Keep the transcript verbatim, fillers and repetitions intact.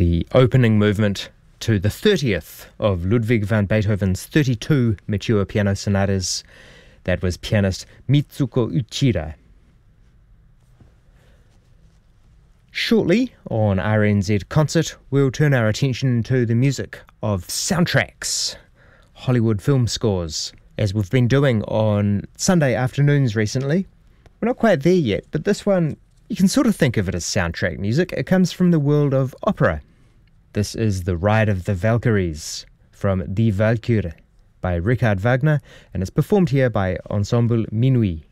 the opening movement to the thirtieth of Ludwig van Beethoven's thirty-two mature piano sonatas. That was pianist Mitsuko Uchida. Shortly on R N Z Concert, we'll turn our attention to the music of soundtracks, Hollywood film scores, as we've been doing on Sunday afternoons recently. We're not quite there yet, but this one, you can sort of think of it as soundtrack music. It comes from the world of opera. This is The Ride of the Valkyries from Die Walküre by Richard Wagner, and it's performed here by Ensemble Minuit.